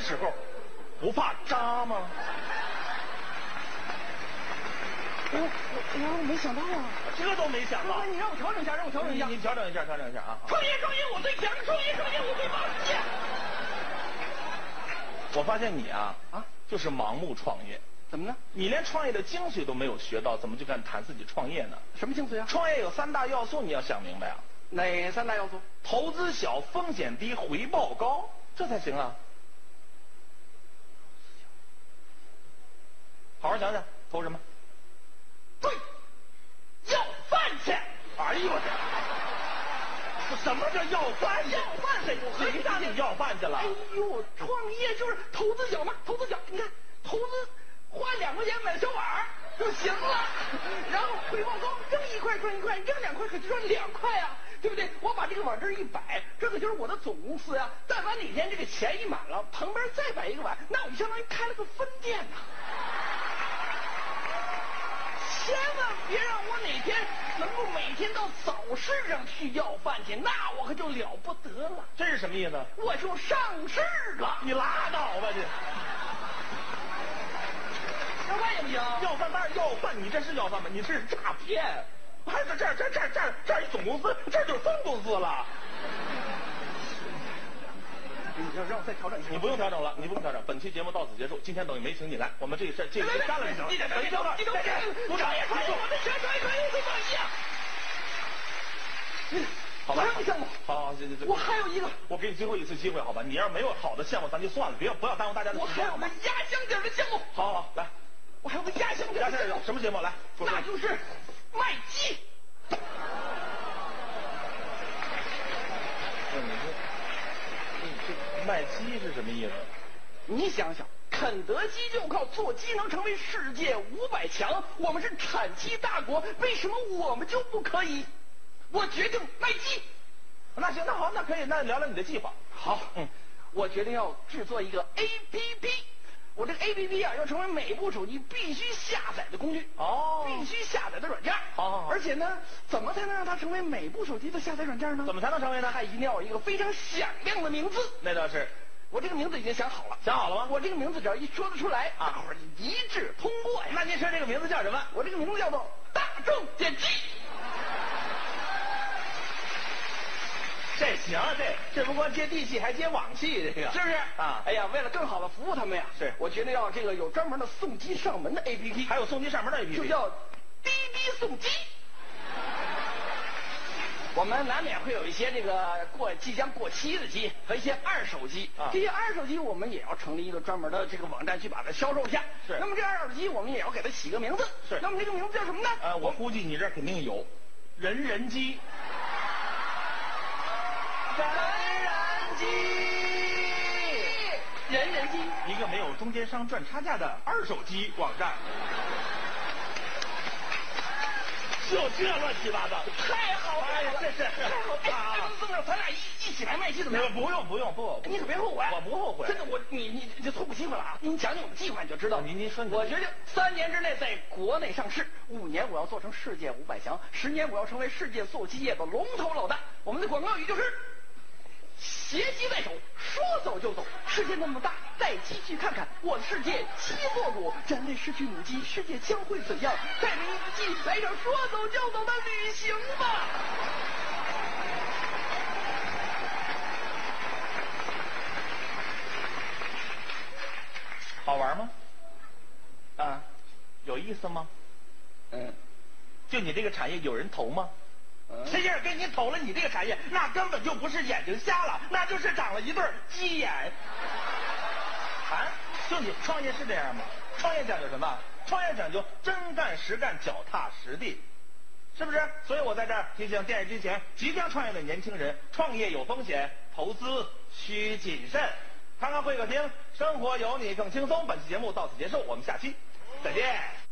时候，不怕扎吗？ 我没想到啊， 这都没想到。 你让我调整一下，让我调整一下。 你调整一下啊！ 创业我最强，创业我最棒！ 我发现你啊，就是盲目创业。 怎么呢？ 你连创业的精髓都没有学到，怎么就敢谈自己创业呢？ 什么精髓啊？ 创业有3大要素，你要想明白啊。 哪3大要素？ 投资小，风险低，回报高，这才行啊。好好想想，投什么？ 对，要饭去！ 哎呦我天！什么叫要饭去？ 要饭去！ 谁让你要饭去了？ 哎呦，创业就是投资小嘛，投资小，你看投资花2块钱买小碗就行了，然后回报高，扔1块赚1块，扔2块可就赚2块啊，对不对？我把这个碗这一摆，这可就是我的总公司呀。但凡哪天这个钱一满了，旁边再摆一个碗，那我就相当于开了个分店呐。千万别让我哪天能够每天到早市上去要饭去，那我可就了不得了。 这是什么意思？ 我就上市了。 你拉倒吧你！ 要饭也不行。 要饭当然要饭，你这是要饭吗？你这是诈骗！还是这一总公司，这就是分公司了。 你让我再调整一下。 你不用调整了，你不用调整。本期节目到此结束，今天等于没请你来，我们这事干了就行了。 你等，鼓掌！我的全可以会满意啊。 好吧， 还有项目。 好， 我还有一个。 我给你最后一次机会，好吧？你要是没有好的项目，咱就算了，不要耽误大家的时间。 我还有个压箱底的项目。 好，来。 我还有个压箱底的项目。 什么节目？来， 那就是卖鸡。 卖鸡是什么意思？ 你想想，肯德基就靠做鸡能成为世界500强，我们是产鸡大国，为什么我们就不可以？我决定卖鸡。 那行，那好，那可以，那聊聊你的计划。 好，我决定要制作一个 APP。我这个 APP 啊，要成为每部手机必须下载的工具，必须下载的软件。 好， 而且呢，怎么才能让它成为每部手机的下载软件呢？ 怎么才能成为呢？ 它一定要有一个非常响亮的名字。 那倒是， 我这个名字已经想好了。 想好了吗？ 我这个名字只要一说得出来，大伙儿一致通过呀。 那您说这个名字叫什么？ 我这个名字叫做大众点击。 这行，这不光接地气，还接网气，这个是不是啊？ 哎呀，为了更好的服务他们呀， 是我决定要这个有专门的送鸡上门的 APP， 还有送鸡上门的 APP， 就叫滴滴送鸡。我们难免会有一些这个即将过期的鸡和一些二手鸡，这些二手鸡我们也要成立一个专门的这个网站去把它销售一下。 是。 那么这二手鸡我们也要给它起个名字。 是。 那么这个名字叫什么呢？ 我估计你这肯定有，人鸡。 人鸡， 一个没有中间商赚差价的二手鸡网站。就这乱七八糟， 太好了！ 哎呀，这是太好了！哎，宋总，咱俩一起来卖鸡怎么样？ 不用， 你可别后悔。 我不后悔。 真的，你这错过机会了啊！你讲讲我们计划你就知道。 您说， 我决定3年之内在国内上市，5年我要做成世界500强，10年我要成为世界做鸡业的龙头老大。我们的广告语就是：携鸡在手，说走就走。世界那么大，带鸡去看看。我的世界鸡做主，人类失去母鸡，世界将会怎样？带着一只鸡来场说走就走的旅行吧。 好玩吗？啊，有意思吗？就你这个产业有人投吗？谁家给你投了你这个产业，那根本就不是眼睛瞎了，那就是长了一对鸡眼。啊，就你创业是这样吗？创业讲究什么？创业讲究真干实干，脚踏实地，是不是？所以我在这儿提醒电视机前即将创业的年轻人，创业有风险，投资需谨慎。看看会客厅，生活有你更轻松。本期节目到此结束，我们下期再见。